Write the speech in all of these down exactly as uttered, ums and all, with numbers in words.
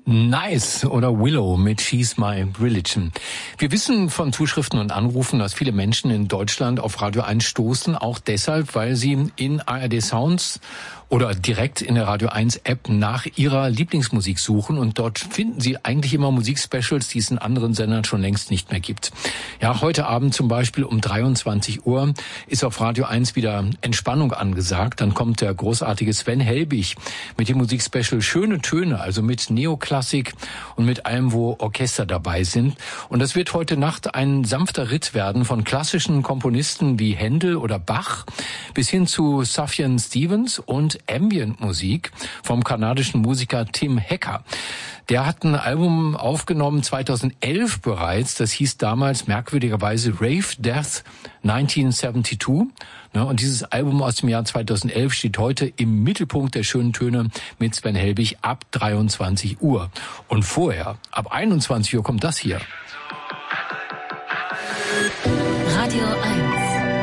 Nice oder Willow mit She's My Religion. Wir wissen von Zuschriften und Anrufen, dass viele Menschen in Deutschland auf Radio eins stoßen, auch deshalb, weil sie in A R D Sounds oder direkt in der Radio eins App nach ihrer Lieblingsmusik suchen, und dort finden sie eigentlich immer Musikspecials, die es in anderen Sendern schon längst nicht mehr gibt. Ja, heute Abend zum Beispiel um dreiundzwanzig Uhr ist auf Radio eins wieder Entspannung angesagt. Dann kommt der großartige Sven Helbig mit dem Musikspecial Schöne Töne, also mit Neoklassik und mit allem, wo Orchester dabei sind. Und das wird heute Nacht ein sanfter Ritt werden von klassischen Komponisten wie Händel oder Bach bis hin zu Sufjan Stevens und Ambient-Musik vom kanadischen Musiker Tim Hecker. Der hat ein Album aufgenommen zweitausendelf bereits, das hieß damals merkwürdigerweise Rave Death neunzehnhundertzweiundsiebzig. Und dieses Album aus dem Jahr zweitausendelf steht heute im Mittelpunkt der schönen Töne mit Sven Helbig ab dreiundzwanzig Uhr. Und vorher, ab einundzwanzig Uhr, kommt das hier. Radio eins.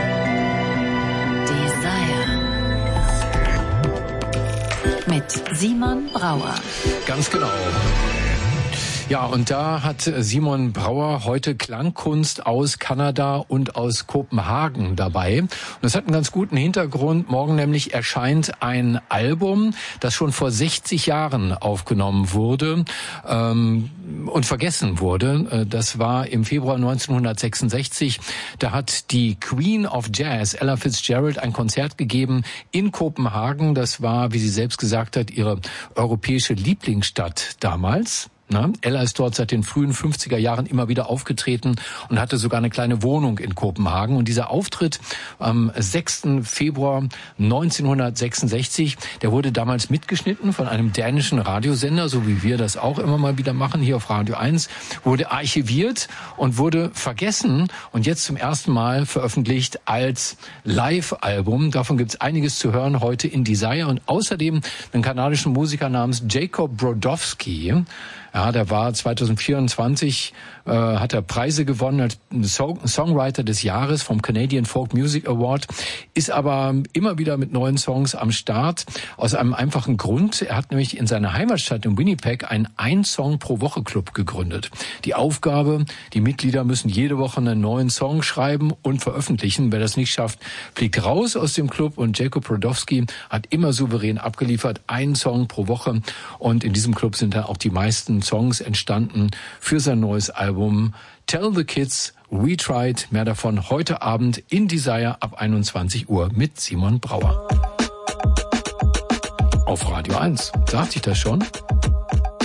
Mit Simon Brauer. Ganz genau. Ja, und da hat Simon Brauer heute Klangkunst aus Kanada und aus Kopenhagen dabei. Und das hat einen ganz guten Hintergrund. Morgen nämlich erscheint ein Album, das schon vor sechzig Jahren aufgenommen wurde ähm, und vergessen wurde. Das war im Februar neunzehnhundertsechsundsechzig. Da hat die Queen of Jazz, Ella Fitzgerald, ein Konzert gegeben in Kopenhagen. Das war, wie sie selbst gesagt hat, ihre europäische Lieblingsstadt damals. Na, Ella ist dort seit den frühen fünfziger Jahren immer wieder aufgetreten und hatte sogar eine kleine Wohnung in Kopenhagen. Und dieser Auftritt am sechsten Februar neunzehnhundertsechsundsechzig, der wurde damals mitgeschnitten von einem dänischen Radiosender, so wie wir das auch immer mal wieder machen hier auf Radio eins, wurde archiviert und wurde vergessen und jetzt zum ersten Mal veröffentlicht als Live-Album. Davon gibt es einiges zu hören heute in Desire und außerdem einen kanadischen Musiker namens Jacob Brodowski. Ja, der war zweitausendvierundzwanzig, äh, hat er Preise gewonnen als Song Songwriter des Jahres vom Canadian Folk Music Award, ist aber immer wieder mit neuen Songs am Start, aus einem einfachen Grund. Er hat nämlich in seiner Heimatstadt in Winnipeg einen Ein-Song-pro-Woche-Club gegründet. Die Aufgabe, die Mitglieder müssen jede Woche einen neuen Song schreiben und veröffentlichen. Wer das nicht schafft, fliegt raus aus dem Club, und Jacob Brodowski hat immer souverän abgeliefert, einen Song pro Woche, und in diesem Club sind dann auch die meisten Songs entstanden für sein neues Album Tell the Kids We Tried. Mehr davon heute Abend in Desire ab einundzwanzig Uhr mit Simon Brauer. Auf Radio eins. Sagte ich das schon?